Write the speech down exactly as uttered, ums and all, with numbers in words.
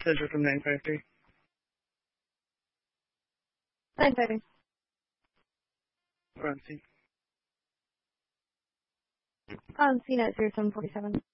Central from nine five three. nine five three. We're on scene. On scene at zero seven forty-seven.